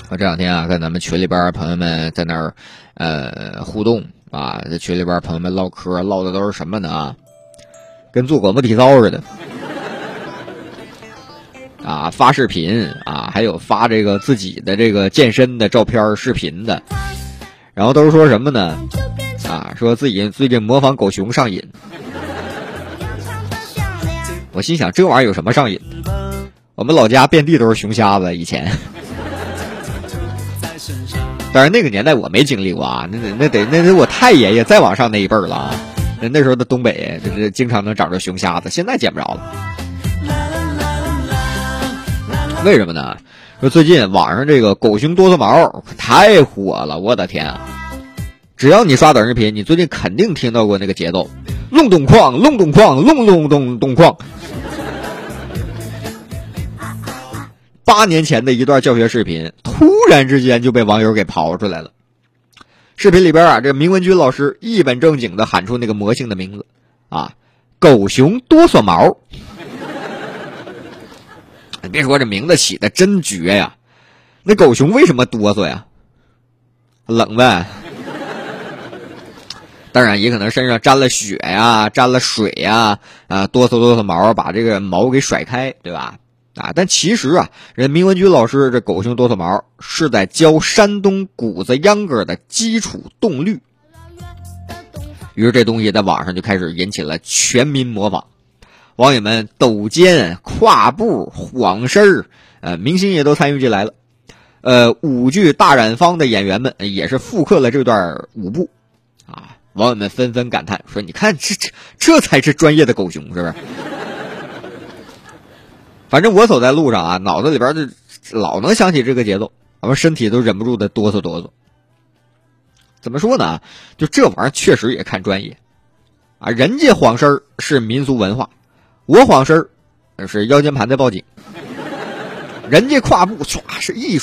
我这两天啊，跟咱们群里边朋友们在那儿互动啊，在群里边朋友们唠嗑，唠的都是什么呢啊？跟做广播体操似的啊，发视频啊，还有发这个自己的这个健身的照片视频的，然后都是说什么呢？啊，说自己最近模仿狗熊上瘾。我心想，这玩意儿有什么上瘾？我们老家遍地都是熊瞎子，以前。当然那个年代我没经历过啊，那得我太爷爷再往上那一辈了啊。那时候的东北就是经常能长着熊瞎子，现在见不着了。为什么呢？说最近网上这个狗熊哆嗦毛太火了，我的天啊！只要你刷短视频，你最近肯定听到过那个节奏，隆咚哐，隆咚哐，隆隆咚咚哐。8年前的一段教学视频，突然之间就被网友给刨出来了。视频里边啊，这明文军老师一本正经的喊出那个魔性的名字啊，狗熊哆嗦毛。你别说这名字起的真绝呀！那狗熊为什么哆嗦呀？冷呗。当然也可能身上沾了血呀，沾了水呀，哆嗦哆嗦毛，把这个毛给甩开，对吧？啊，但其实啊，人明文军老师这狗熊哆嗦毛是在教山东谷子秧歌的基础动律。于是这东西在网上就开始引起了全民模仿，网友们抖肩、跨步、晃身明星也都参与进来了。舞剧大染坊的演员们也是复刻了这段舞步啊，网友们纷纷感叹说：“你看，这才是专业的狗熊，是不是？”反正我走在路上啊，脑子里边就老能想起这个节奏，我们身体都忍不住的哆嗦哆嗦。怎么说呢？就这玩意儿确实也看专业啊，人家晃身是民俗文化，我晃身是腰间盘的报警，人家跨步唰是艺术。